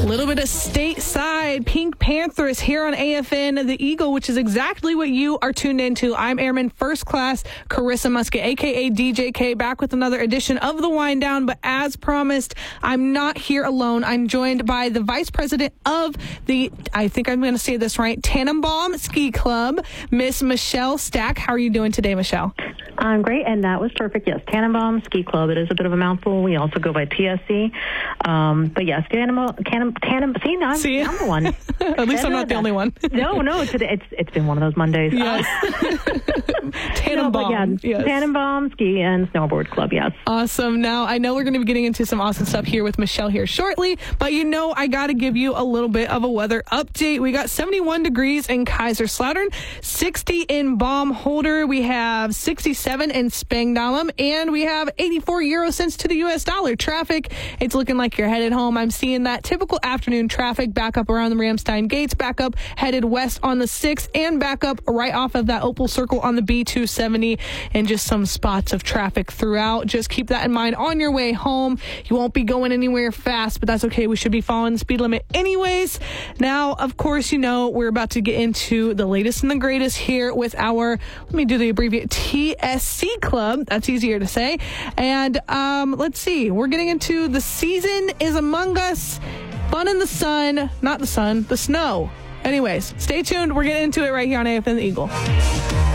little bit of stateside Pink Panthers here on AFN The Eagle, which is exactly what you are tuned into. I'm Airman First Class Carissa Musket, a.k.a. DJK, back with another edition of The Wind Down. But as promised, I'm not here alone. I'm joined by the vice president of the, I think I'm going to say this right, Tannenbaum Ski Club, Miss Michelle Stack. How are you doing today, Michelle? I'm great, and that was perfect. Yes, Tannenbaum Ski Club. It is a bit of a mouthful. We also go by TSC. But yes, Tannenbaum. See, I'm the one. At least I'm not the only one. No, it's been one of those Mondays. Yes. Tannenbaum. Yes. Tannenbaum Ski and Snowboard Club, yes. Awesome. Now, I know we're going to be getting into some awesome stuff here with Michelle here shortly, but I got to give you a little bit of a weather update. We got 71 degrees in Kaiserslautern, 60 in Baumholder, we have 67 in Spangdahlem, and we have 84 euro cents to the U.S. dollar. Traffic, it's looking like you're headed home. I'm seeing that typical afternoon traffic back up around the Ramstein gates, back up headed west on the 6th, and back up right off of that Opal Circle on the B270, and just some spots of traffic throughout. Just keep that in mind on your way home. You won't be going anywhere fast, but that's okay. We should be following the speed limit anyways. Now, of course, we're about to get into the latest and the greatest here with our, let me do the abbreviate, TSC Club. That's easier to say. And let's see. We're getting into the season is among us. Fun in the sun. Not the sun, the snow. Anyways, stay tuned. We're getting into it right here on AFN The Eagle.